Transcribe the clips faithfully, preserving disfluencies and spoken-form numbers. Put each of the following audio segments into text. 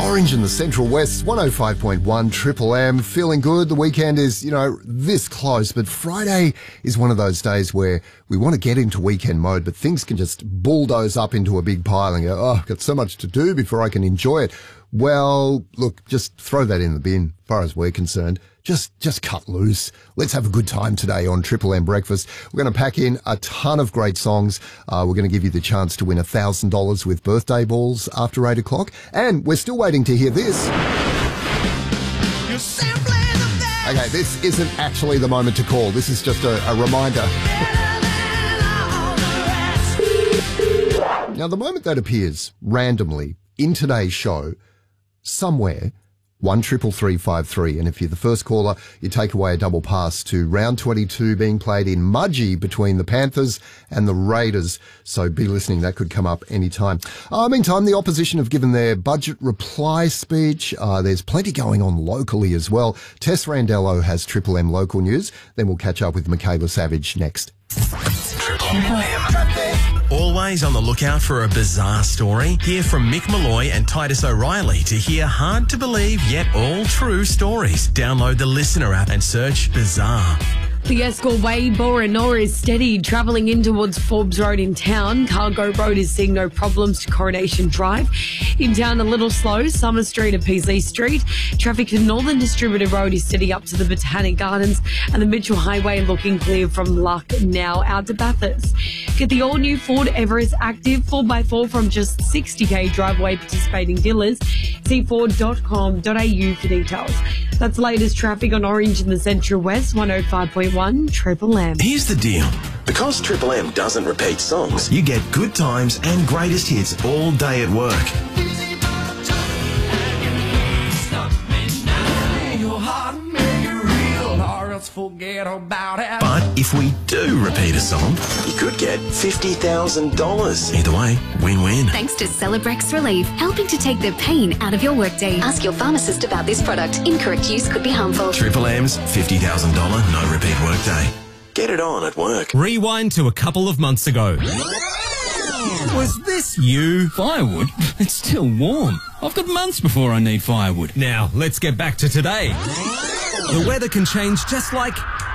Orange in the Central West, one oh five point one Triple M. Feeling good. The weekend is, you know, this close, but Friday is one of those days where we want to get into weekend mode, but things can just bulldoze up into a big pile and go, oh, I've got so much to do before I can enjoy it. Well, look, just throw that in the bin, as far as we're concerned. Just, just cut loose. Let's have a good time today on Triple M Breakfast. We're going to pack in a ton of great songs. Uh, we're going to give you the chance to win one thousand dollars with birthday balls after eight o'clock. And we're still waiting to hear this. Okay, this isn't actually the moment to call. This is just a, a reminder. Now, the moment that appears randomly in today's show, somewhere, one triple three five three, and if you're the first caller, you take away a double pass to round twenty-two being played in Mudgee between the Panthers and the Raiders. So be listening, that could come up anytime. Uh, meantime, the opposition have given their budget reply speech. Uh, there's plenty going on locally as well. Tess Randello has Triple M local news. Then we'll catch up with Michaela Savage next. Triple M. Always on the lookout for a bizarre story? Hear from Mick Malloy and Titus O'Reilly to hear hard-to-believe yet all-true stories. Download the Listener app and search Bizarre. The Escort Way Boranora is steady, travelling in towards Forbes Road in town. Cargo Road is seeing no problems to Coronation Drive. In town, a little slow, Summer Street and Peasley Street. Traffic to Northern Distributor Road is steady up to the Botanic Gardens, and the Mitchell Highway looking clear from Luck now out to Bathurst. Get the all-new Ford Everest Active four by four from just sixty k driveway participating dealers. See ford dot com dot a u for details. That's latest traffic on Orange in the Central West, one oh five point one Triple M. Here's the deal. Because Triple M doesn't repeat songs, you get good times and greatest hits all day at work. Forget about it. But if we do repeat a song, you could get fifty thousand dollars. Either way, win-win. Thanks to Celebrex Relief, helping to take the pain out of your workday. Ask your pharmacist about this product. Incorrect use could be harmful. Triple M's fifty thousand dollars no repeat workday. Get it on at work. Rewind to a couple of months ago. Was this you? Firewood? It's still warm. I've got months before I need firewood. Now, let's get back to today. The weather can change just like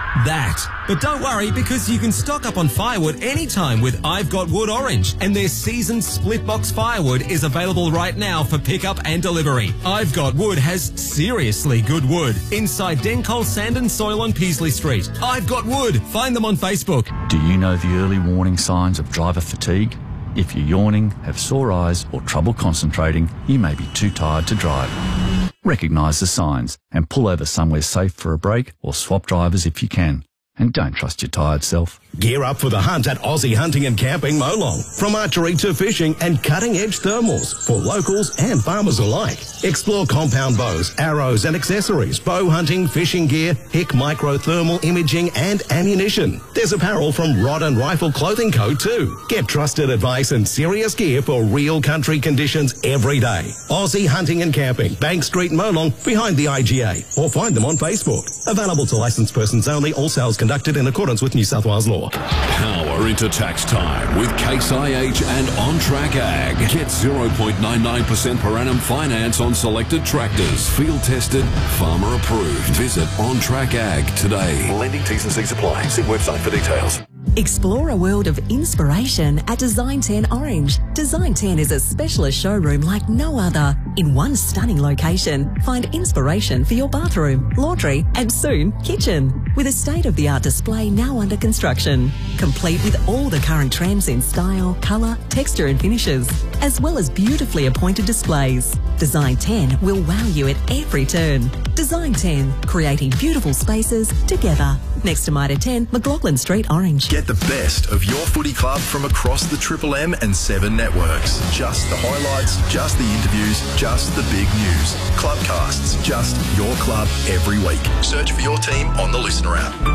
that. But don't worry, because you can stock up on firewood anytime with I've Got Wood Orange. And their seasoned split box firewood is available right now for pickup and delivery. I've Got Wood has seriously good wood inside Dencol Sand and Soil on Peasley Street. I've Got Wood. Find them on Facebook. Do you know the early warning signs of driver fatigue? If you're yawning, have sore eyes or trouble concentrating, you may be too tired to drive. Recognise the signs and pull over somewhere safe for a break or swap drivers if you can. And don't trust your tired self. Gear up for the hunt at Aussie Hunting and Camping Molong. From archery to fishing and cutting-edge thermals for locals and farmers alike. Explore compound bows, arrows and accessories, bow hunting, fishing gear, H I C micro thermal imaging and ammunition. There's apparel from Rod and Rifle Clothing Co. too. Get trusted advice and serious gear for real country conditions every day. Aussie Hunting and Camping, Bank Street, Molong, behind the I G A. Or find them on Facebook. Available to licensed persons only. All sales conducted in accordance with New South Wales law. Power into tax time with Case I H and On Track Ag. Get zero point nine nine percent per annum finance on selected tractors. Field tested, farmer approved. Visit On Track Ag today. Lending T's and C's apply. See website for details. Explore a world of inspiration at Design ten Orange. Design ten is a specialist showroom like no other. In one stunning location, find inspiration for your bathroom, laundry, and soon kitchen. With a state-of-the-art display now under construction, complete with all the current trends in style, colour, texture and finishes, as well as beautifully appointed displays. Design ten will wow you at every turn. Design ten, creating beautiful spaces together. Next to Mitre ten, McLaughlin Street, Orange. Get the best of your footy club from across the Triple M and Seven networks. Just the highlights, just the interviews, just the big news. Clubcasts, just your club every week. Search for your team on the Listener app.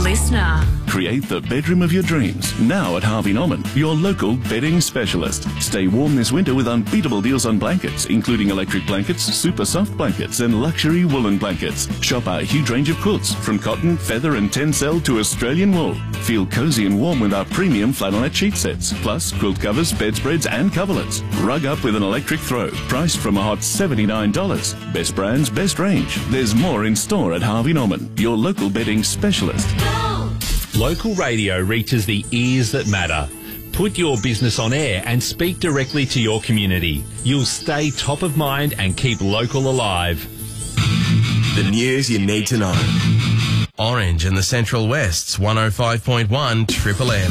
Listener. Create the bedroom of your dreams now at Harvey Norman, your local bedding specialist. Stay warm this winter with unbeatable deals on blankets, including electric blankets, super soft blankets, and luxury woolen blankets. Shop our huge range of quilts from cotton, feather, and tencel to Australian wool. Feel cozy and warm with our premium flannelette sheet sets, plus quilt covers, bedspreads, and coverlets. Rug up with an electric throw, priced from a hot seventy-nine dollars. Best brands, best range. There's more in store at Harvey Norman, your local bedding specialist. Local radio reaches the ears that matter. Put your business on air and speak directly to your community. You'll stay top of mind and keep local alive. The news you need to know. Orange in the Central West's one oh five point one Triple M.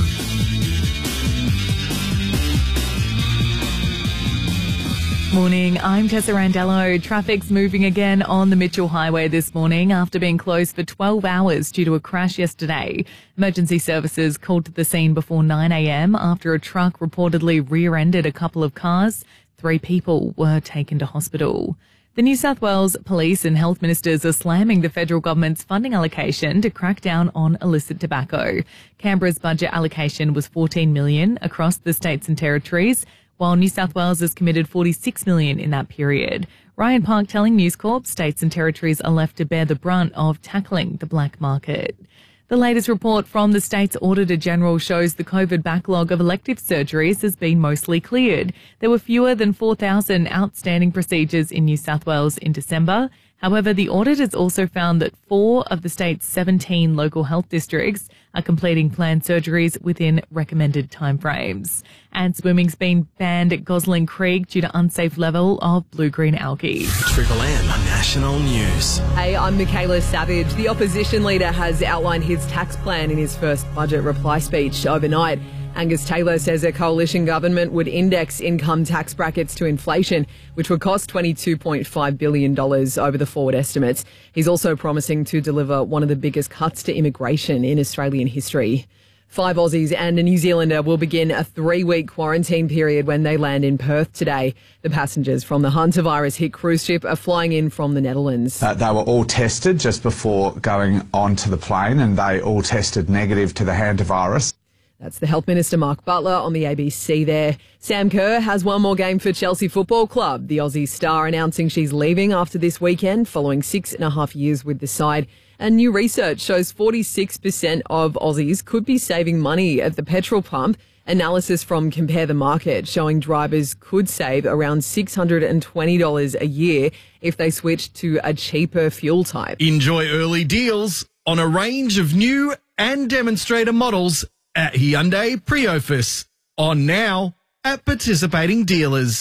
Morning, I'm Tessa Randello. Traffic's moving again on the Mitchell Highway this morning after being closed for twelve hours due to a crash yesterday. Emergency services called to the scene before nine a.m. after a truck reportedly rear-ended a couple of cars. Three people were taken to hospital. The New South Wales Police and Health Ministers are slamming the federal government's funding allocation to crack down on illicit tobacco. Canberra's budget allocation was fourteen million dollars across the states and territories, while New South Wales has committed forty-six million dollars in that period. Ryan Park telling News Corp states and territories are left to bear the brunt of tackling the black market. The latest report from the state's Auditor General shows the COVID backlog of elective surgeries has been mostly cleared. There were fewer than four thousand outstanding procedures in New South Wales in December. However, the audit has also found that four of the state's seventeen local health districts are completing planned surgeries within recommended timeframes. And swimming's been banned at Gosling Creek due to unsafe level of blue-green algae. Triple M National News. Hey, I'm Michaela Savage. The opposition leader has outlined his tax plan in his first budget reply speech overnight. Angus Taylor says a coalition government would index income tax brackets to inflation, which would cost twenty-two point five billion dollars over the forward estimates. He's also promising to deliver one of the biggest cuts to immigration in Australian history. Five Aussies and a New Zealander will begin a three-week quarantine period when they land in Perth today. The passengers from the hantavirus-hit cruise ship are flying in from the Netherlands. Uh, they were all tested just before going onto the plane, and they all tested negative to the hantavirus. That's the Health Minister Mark Butler on the A B C there. Sam Kerr has one more game for Chelsea Football Club. The Aussie star announcing she's leaving after this weekend following six and a half years with the side. And new research shows forty-six percent of Aussies could be saving money at the petrol pump. Analysis from Compare the Market showing drivers could save around six hundred twenty dollars a year if they switched to a cheaper fuel type. Enjoy early deals on a range of new and demonstrator models at Hyundai Priofus. On now at participating dealers.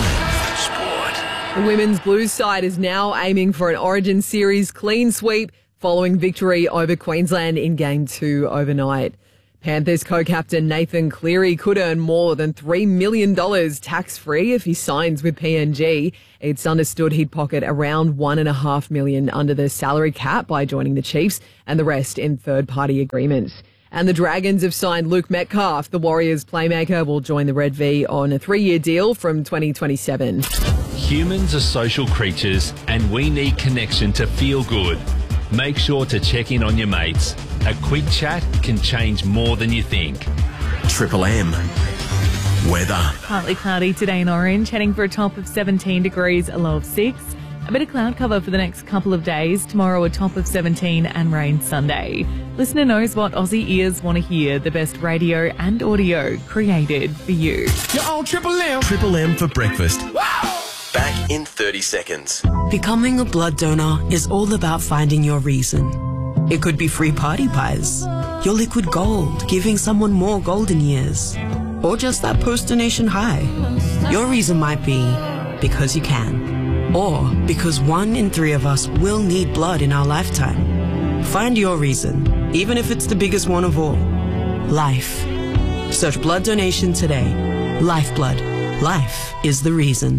The women's Blues side is now aiming for an Origin Series clean sweep following victory over Queensland in Game two overnight. Panthers co-captain Nathan Cleary could earn more than three million dollars tax-free if he signs with P N G. It's understood he'd pocket around one point five million dollars under the salary cap by joining the Chiefs, and the rest in third-party agreements. And the Dragons have signed Luke Metcalf. The Warriors playmaker will join the Red V on a three-year deal from twenty twenty-seven. Humans are social creatures and we need connection to feel good. Make sure to check in on your mates. A quick chat can change more than you think. Triple M. Weather. Partly cloudy today in Orange, heading for a top of seventeen degrees, a low of six. A bit of cloud cover for the next couple of days. Tomorrow a top of seventeen and rain Sunday. Listener knows what Aussie ears want to hear. The best radio and audio created for you. You're on Triple M. Triple M for breakfast. Wow! Back in thirty seconds. Becoming a blood donor is all about finding your reason. It could be free party pies, your liquid gold, giving someone more golden years, or just that post-donation high. Your reason might be because you can, or because one in three of us will need blood in our lifetime. Find your reason, even if it's the biggest one of all. Life. Search blood donation today. Lifeblood. Life is the reason.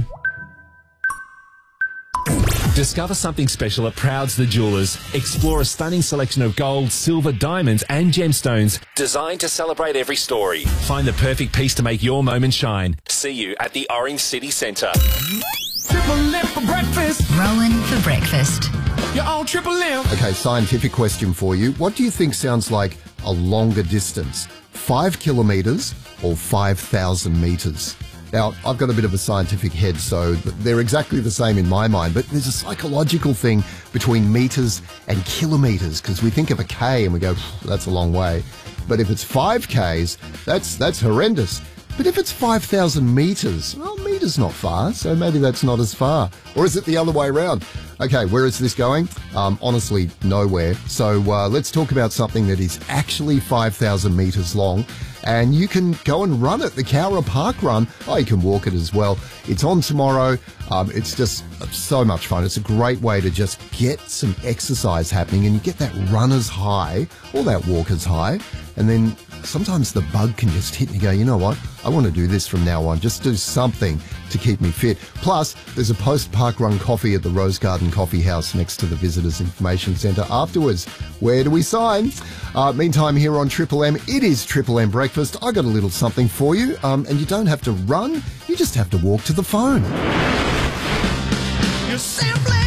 Discover something special at Prouds the Jewellers. Explore a stunning selection of gold, silver, diamonds and gemstones designed to celebrate every story. Find the perfect piece to make your moment shine. See you at the Orange City Centre. Triple M for breakfast. Rowan for breakfast. You're on Triple M. Okay, scientific question for you. What do you think sounds like a longer distance? Five kilometres or five thousand metres? Now, I've got a bit of a scientific head, so they're exactly the same in my mind, but there's a psychological thing between metres and kilometres, because we think of a K and we go, that's a long way. But if it's five Ks, that's that's horrendous. But if it's five thousand metres, well, metres not far, so maybe that's not as far. Or is it the other way around? Okay, where is this going? Um, honestly, nowhere. So uh, let's talk about something that is actually five thousand metres long, and you can go and run it, the Cowra Park Run. Oh, you can walk it as well. It's on tomorrow. Um, it's just so much fun. It's a great way to just get some exercise happening and you get that runner's high or that walker's high. And then sometimes the bug can just hit and you go, you know what? I want to do this from now on. Just do something to keep me fit. Plus, there's a post-park run coffee at the Rose Garden Coffee House next to the Visitors Information Centre afterwards. Where do we sign? Uh, meantime, here on Triple M, it is Triple M Breakfast. I got a little something for you, um, and you don't have to run. You just have to walk to the phone. You're simply